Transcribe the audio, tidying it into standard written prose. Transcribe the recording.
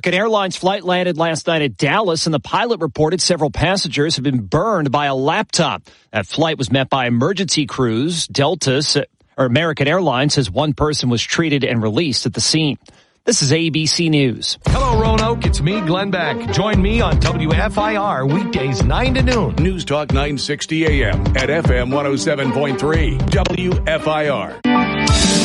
American Airlines flight landed last night at Dallas, and the pilot reported several passengers have been burned by a laptop. That flight was met by emergency crews. American Airlines says one person was treated and released at the scene. This is ABC News. Hello, Roanoke. It's me, Glenn Beck. Join me on WFIR weekdays 9 to noon. News Talk 960 AM at FM 107.3 WFIR.